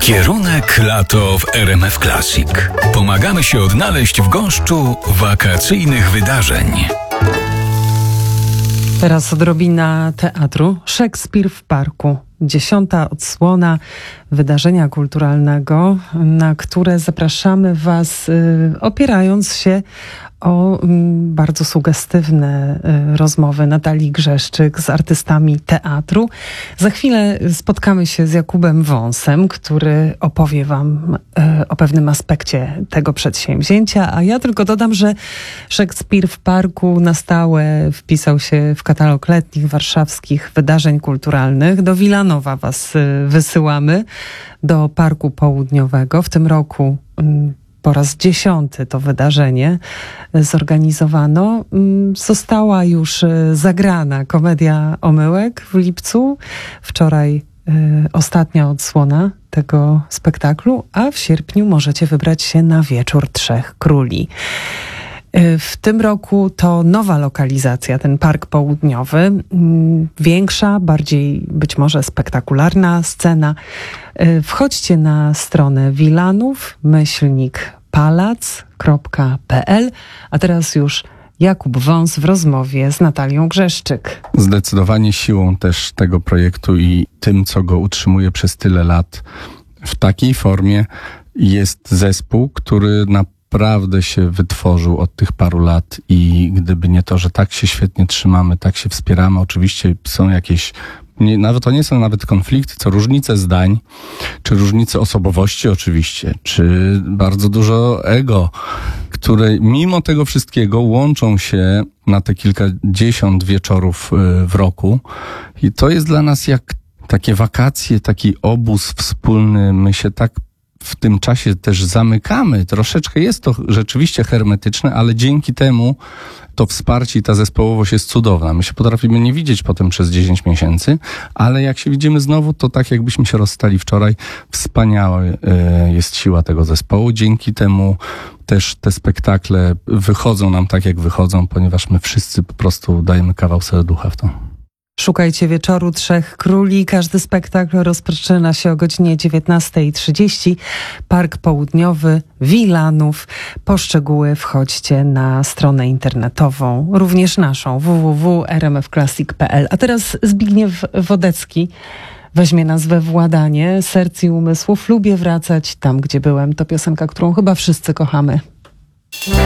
Kierunek lato w RMF Classic. Pomagamy się odnaleźć w gąszczu wakacyjnych wydarzeń. Teraz odrobina teatru. Szekspir w parku. 10. odsłona wydarzenia kulturalnego, na które zapraszamy Was, opierając się o bardzo sugestywne rozmowy Natalii Grzeszczyk z artystami teatru. Za chwilę spotkamy się z Jakubem Wąsem, który opowie Wam o pewnym aspekcie tego przedsięwzięcia, a ja tylko dodam, że Szekspir w parku na stałe wpisał się w katalog letnich warszawskich wydarzeń kulturalnych. Do Wilanowa Was wysyłamy, do Parku Południowego. W tym roku po raz 10. to wydarzenie zorganizowano. Została już zagrana Komedia Omyłek w lipcu. Wczoraj ostatnia odsłona tego spektaklu, a w sierpniu możecie wybrać się na Wieczór Trzech Króli. W tym roku to nowa lokalizacja, ten Park Południowy. Większa, bardziej być może spektakularna scena. Wchodźcie na stronę wilanów-palac.pl. A teraz już Jakub Wąs w rozmowie z Natalią Grzeszczyk. Zdecydowanie siłą też tego projektu i tym, co go utrzymuje przez tyle lat w takiej formie, jest zespół, który naprawdę się wytworzył od tych paru lat i gdyby nie to, że tak się świetnie trzymamy, tak się wspieramy, oczywiście są jakieś, to nie są nawet konflikty, co różnice zdań, czy różnice osobowości oczywiście, czy bardzo dużo ego, które mimo tego wszystkiego łączą się na te kilkadziesiąt wieczorów w roku i to jest dla nas jak takie wakacje, taki obóz wspólny, my się tak w tym czasie też zamykamy. Troszeczkę jest to rzeczywiście hermetyczne, ale dzięki temu to wsparcie i ta zespołowość jest cudowna. My się potrafimy nie widzieć potem przez 10 miesięcy, ale jak się widzimy znowu, to tak jakbyśmy się rozstali wczoraj. Wspaniała jest siła tego zespołu. Dzięki temu też te spektakle wychodzą nam tak, jak wychodzą, ponieważ my wszyscy po prostu dajemy kawał serducha w to. Szukajcie Wieczoru Trzech Króli. Każdy spektakl rozpoczyna się o godzinie 19:30. Park Południowy, Wilanów. Po szczegóły wchodźcie na stronę internetową, również naszą, www.rmfclassic.pl. A teraz Zbigniew Wodecki weźmie nas we władanie serc i umysłów. Lubię wracać tam, gdzie byłem. To piosenka, którą chyba wszyscy kochamy.